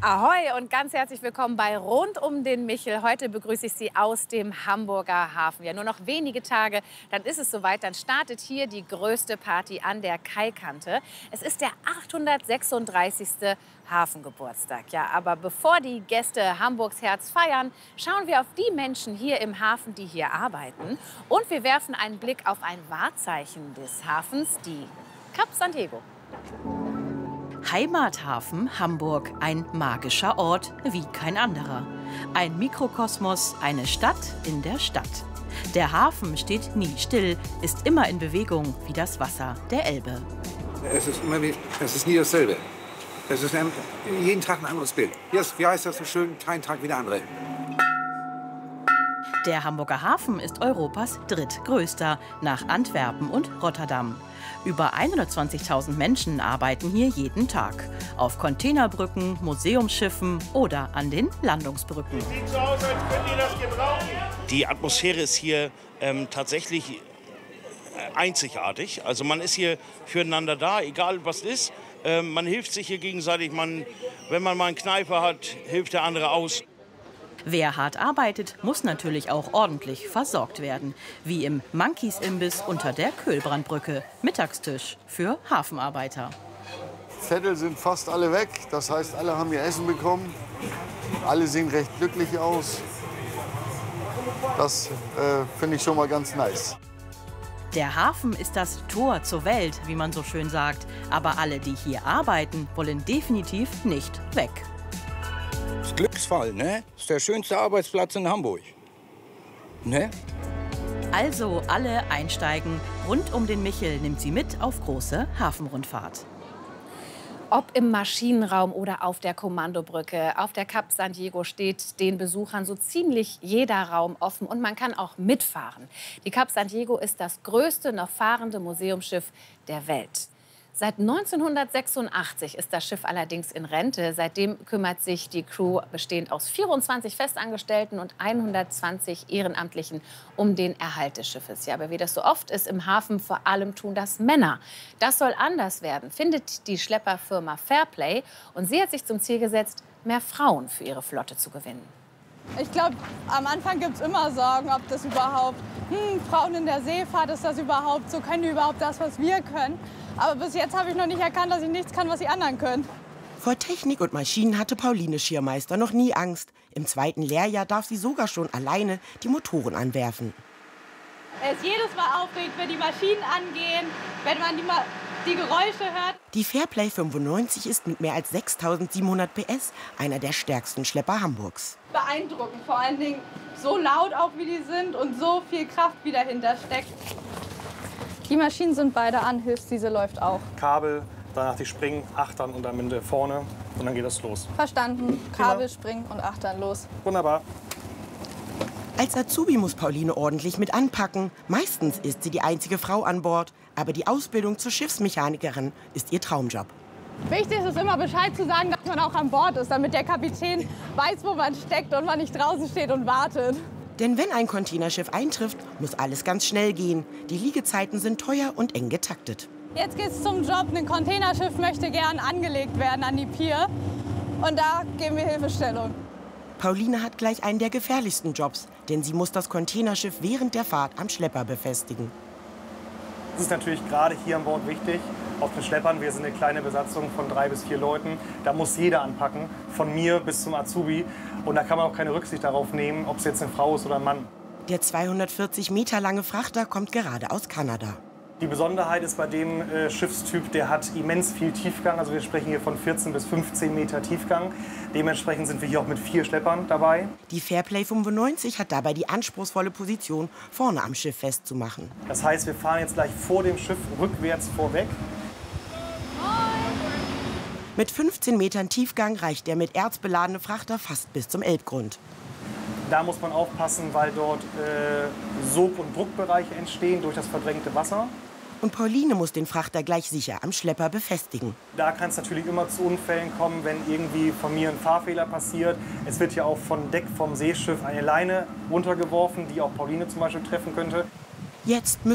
Ahoi und ganz herzlich willkommen bei Rund um den Michel. Heute begrüße ich Sie aus dem Hamburger Hafen. Ja, nur noch wenige Tage, dann ist es soweit. Dann startet hier die größte Party an der Kaikante. Es ist der 836. Hafengeburtstag. Ja, aber bevor die Gäste Hamburgs Herz feiern, schauen wir auf die Menschen hier im Hafen, die hier arbeiten. Und wir werfen einen Blick auf ein Wahrzeichen des Hafens, die Cap San Diego. Heimathafen Hamburg, ein magischer Ort wie kein anderer. Ein Mikrokosmos, eine Stadt in der Stadt. Der Hafen steht nie still, ist immer in Bewegung wie das Wasser der Elbe. Es ist nie dasselbe. Es ist jeden Tag ein anderes Bild. Wie heißt das so schön? Kein Tag wie der andere. Der Hamburger Hafen ist Europas drittgrößter, nach Antwerpen und Rotterdam. Über 120.000 Menschen arbeiten hier jeden Tag. Auf Containerbrücken, Museumsschiffen oder an den Landungsbrücken. Sieht so aus, als könnt ihr das gebrauchen. Die Atmosphäre ist hier tatsächlich einzigartig. Also man ist hier füreinander da, egal was ist. Man hilft sich hier gegenseitig. Wenn man mal einen Kneifer hat, hilft der andere aus. Wer hart arbeitet, muss natürlich auch ordentlich versorgt werden. Wie im Monkeys-Imbiss unter der Köhlbrandbrücke. Mittagstisch für Hafenarbeiter. Zettel sind fast alle weg. Das heißt, alle haben ihr Essen bekommen. Alle sehen recht glücklich aus. Das finde ich schon mal ganz nice. Der Hafen ist das Tor zur Welt, wie man so schön sagt. Aber alle, die hier arbeiten, wollen definitiv nicht weg. Das ist Glücksfall, ne? Das ist der schönste Arbeitsplatz in Hamburg. Ne? Also alle einsteigen. Rund um den Michel nimmt sie mit auf große Hafenrundfahrt. Ob im Maschinenraum oder auf der Kommandobrücke, auf der Cap San Diego steht den Besuchern so ziemlich jeder Raum offen und man kann auch mitfahren. Die Cap San Diego ist das größte noch fahrende Museumsschiff der Welt. Seit 1986 ist das Schiff allerdings in Rente. Seitdem kümmert sich die Crew, bestehend aus 24 Festangestellten und 120 Ehrenamtlichen, um den Erhalt des Schiffes. Ja, aber wie das so oft ist im Hafen, vor allem tun das Männer. Das soll anders werden, findet die Schlepperfirma Fairplay. Und sie hat sich zum Ziel gesetzt, mehr Frauen für ihre Flotte zu gewinnen. Ich glaube, am Anfang gibt es immer Sorgen, ob das überhaupt, Frauen in der Seefahrt, ist das überhaupt so, können die überhaupt das, was wir können? Aber bis jetzt habe ich noch nicht erkannt, dass ich nichts kann, was die anderen können. Vor Technik und Maschinen hatte Pauline Schirmeister noch nie Angst. Im zweiten Lehrjahr darf sie sogar schon alleine die Motoren anwerfen. Er ist jedes Mal aufgeregt, wenn die Maschinen angehen, wenn man die Geräusche hört. Die Fairplay 95 ist mit mehr als 6.700 PS einer der stärksten Schlepper Hamburgs. Beeindruckend, vor allen Dingen so laut auch wie die sind und so viel Kraft, wie dahinter steckt. Die Maschinen sind beide an, Hilfsdiesel läuft auch. Kabel, danach die Springen, Achtern und am Ende vorne und dann geht das los. Verstanden, Kabel, Springen und Achtern los. Wunderbar. Als Azubi muss Pauline ordentlich mit anpacken. Meistens ist sie die einzige Frau an Bord. Aber die Ausbildung zur Schiffsmechanikerin ist ihr Traumjob. Wichtig ist immer Bescheid zu sagen, dass man auch an Bord ist, damit der Kapitän weiß, wo man steckt und man nicht draußen steht und wartet. Denn wenn ein Containerschiff eintrifft, muss alles ganz schnell gehen. Die Liegezeiten sind teuer und eng getaktet. Jetzt geht's zum Job. Ein Containerschiff möchte gern angelegt werden an die Pier. Und da geben wir Hilfestellung. Pauline hat gleich einen der gefährlichsten Jobs, denn sie muss das Containerschiff während der Fahrt am Schlepper befestigen. Das ist natürlich gerade hier an Bord wichtig. Auf den Schleppern, wir sind eine kleine Besatzung von 3 bis 4 Leuten. Da muss jeder anpacken, von mir bis zum Azubi. Und da kann man auch keine Rücksicht darauf nehmen, ob es jetzt eine Frau ist oder ein Mann. Der 240 Meter lange Frachter kommt gerade aus Kanada. Die Besonderheit ist bei dem Schiffstyp, der hat immens viel Tiefgang. Also wir sprechen hier von 14 bis 15 Meter Tiefgang. Dementsprechend sind wir hier auch mit 4 Schleppern dabei. Die Fairplay 95 hat dabei die anspruchsvolle Position, vorne am Schiff festzumachen. Das heißt, wir fahren jetzt gleich vor dem Schiff rückwärts vorweg. Mit 15 Metern Tiefgang reicht der mit Erz beladene Frachter fast bis zum Elbgrund. Da muss man aufpassen, weil dort Sog- und Druckbereiche entstehen durch das verdrängte Wasser. Und Pauline muss den Frachter gleich sicher am Schlepper befestigen. Da kann es natürlich immer zu Unfällen kommen, wenn irgendwie von mir ein Fahrfehler passiert. Es wird ja auch von Deck vom Seeschiff eine Leine runtergeworfen, die auch Pauline zum Beispiel treffen könnte. Jetzt